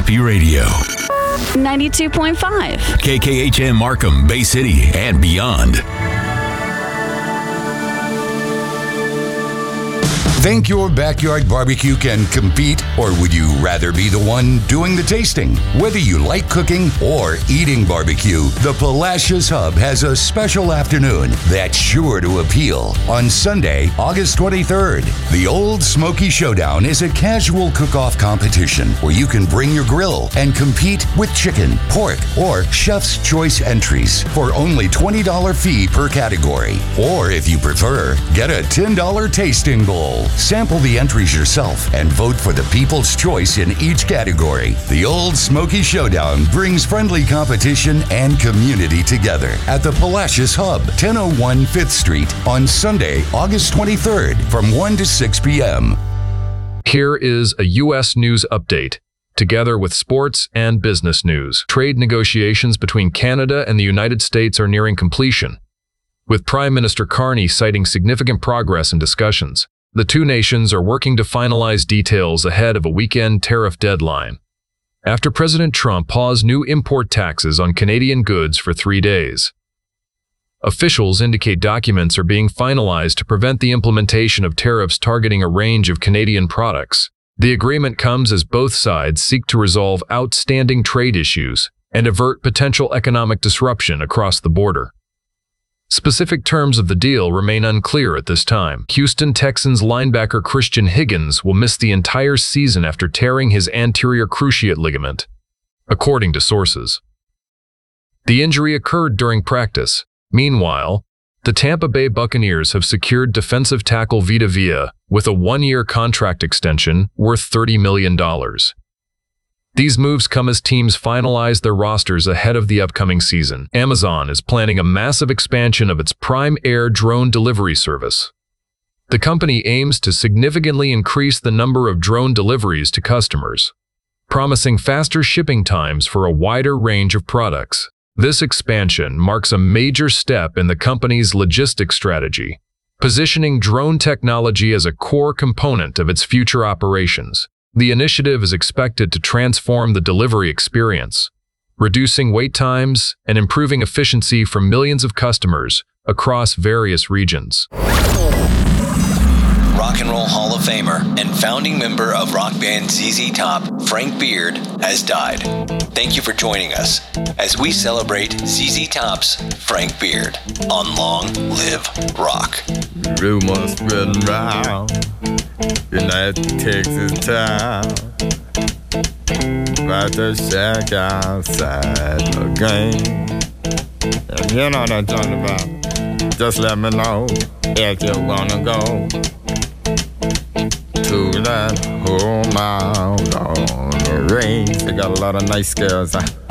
Happy Radio. 92.5. KKHM Markham, Bay City, and beyond. Think your backyard barbecue can compete, or would you rather be the one doing the tasting? Whether you like cooking or eating barbecue, the Palacios Hub has a special afternoon that's sure to appeal. On Sunday, August 23rd, the Old Smoky Showdown is a casual cook-off competition where you can bring your grill and compete with chicken, pork, or chef's choice entries for only $20 fee per category. Or if you prefer, get a $10 tasting bowl. Sample the entries yourself and vote for the people's choice in each category. The Old Smoky Showdown brings friendly competition and community together at the Palacios Hub, 1001 5th Street on Sunday, August 23rd from 1 to 6 p.m. Here is a U.S. news update, together with sports and business news. Trade negotiations between Canada and the United States are nearing completion, with Prime Minister Carney citing significant progress in discussions. The two nations are working to finalize details ahead of a weekend tariff deadline, after President Trump paused new import taxes on Canadian goods for 3 days. Officials indicate documents are being finalized to prevent the implementation of tariffs targeting a range of Canadian products. The agreement comes as both sides seek to resolve outstanding trade issues and avert potential economic disruption across the border. Specific terms of the deal remain unclear at this time. Houston Texans linebacker Christian Higgins will miss the entire season after tearing his anterior cruciate ligament, according to sources. The injury occurred during practice. Meanwhile, the Tampa Bay Buccaneers have secured defensive tackle Vita Vea with a 1-year contract extension worth $30 million. These moves come as teams finalize their rosters ahead of the upcoming season. Amazon is planning a massive expansion of its Prime Air drone delivery service. The company aims to significantly increase the number of drone deliveries to customers, promising faster shipping times for a wider range of products. This expansion marks a major step in the company's logistics strategy, positioning drone technology as a core component of its future operations. The initiative is expected to transform the delivery experience, reducing wait times and improving efficiency for millions of customers across various regions. Rock and Roll Hall of Famer and founding member of rock band ZZ Top, Frank Beard, has died. Thank you for joining us as we celebrate ZZ Top's Frank Beard on Long Live Rock. Rumors spreading round United Texas town, about to shack outside the game. If you know what I'm talking about, just let me know if you wanna go to that home out on the range. They got a lot of nice girls.